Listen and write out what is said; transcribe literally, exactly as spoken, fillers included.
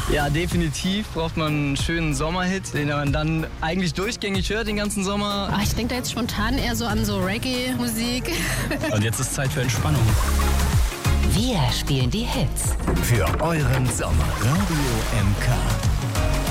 Ja, definitiv braucht man einen schönen Sommerhit, den man dann eigentlich durchgängig hört den ganzen Sommer. Ach, ich denke da jetzt spontan eher so an so Reggae-Musik. Und jetzt ist Zeit für Entspannung. Wir spielen die Hits Für euren Sommer. Radio M K.